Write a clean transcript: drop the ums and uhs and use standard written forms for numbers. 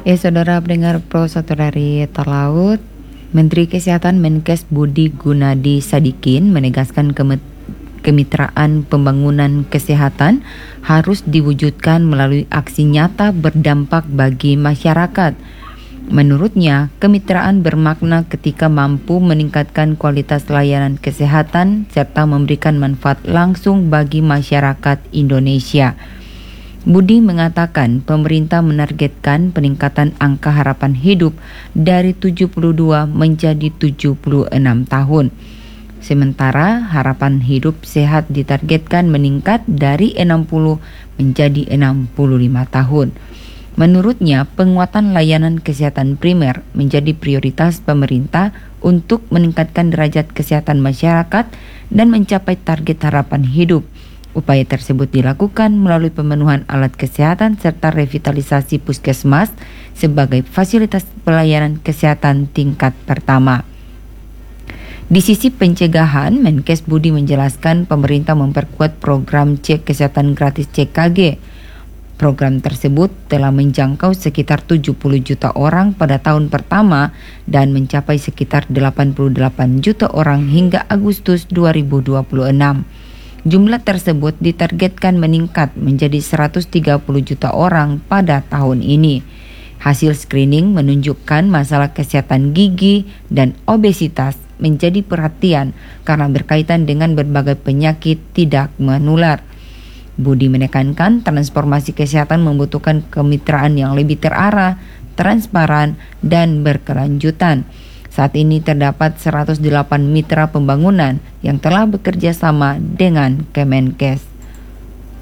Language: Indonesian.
Saudara pendengar Pro 1 dari Talaut, Menteri Kesehatan Menkes Budi Gunadi Sadikin menegaskan kemitraan pembangunan kesehatan harus diwujudkan melalui aksi nyata berdampak bagi masyarakat. Menurutnya, kemitraan bermakna ketika mampu meningkatkan kualitas layanan kesehatan serta memberikan manfaat langsung bagi masyarakat Indonesia. Budi mengatakan pemerintah menargetkan peningkatan angka harapan hidup dari 72 menjadi 76 tahun. Sementara harapan hidup sehat ditargetkan meningkat dari 60 menjadi 65 tahun. Menurutnya, penguatan layanan kesehatan primer menjadi prioritas pemerintah untuk meningkatkan derajat kesehatan masyarakat dan mencapai target harapan hidup. Upaya tersebut dilakukan melalui pemenuhan alat kesehatan serta revitalisasi puskesmas sebagai fasilitas pelayanan kesehatan tingkat pertama. Di sisi pencegahan, Menkes Budi menjelaskan pemerintah memperkuat program cek kesehatan gratis CKG. Program tersebut telah menjangkau sekitar 70 juta orang pada tahun pertama dan mencapai sekitar 88 juta orang hingga Agustus 2026. Jumlah tersebut ditargetkan meningkat menjadi 130 juta orang pada tahun ini. Hasil screening menunjukkan masalah kesehatan gigi dan obesitas menjadi perhatian karena berkaitan dengan berbagai penyakit tidak menular. Budi menekankan transformasi kesehatan membutuhkan kemitraan yang lebih terarah, transparan, dan berkelanjutan. Saat ini terdapat 108 mitra pembangunan yang telah bekerja sama dengan Kemenkes.